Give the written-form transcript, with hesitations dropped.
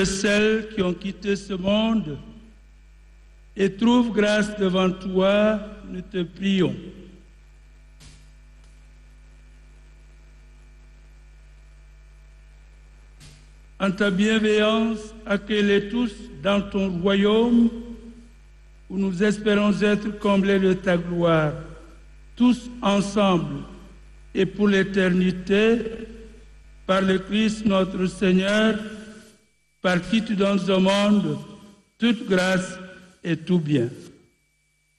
celles qui ont quitté ce monde et trouvent grâce devant toi, nous te prions. En ta bienveillance, accueille-les tous dans ton royaume où nous espérons être comblés de ta gloire, tous ensemble et pour l'éternité, par le Christ notre Seigneur, par qui tu donnes au monde toute grâce et tout bien.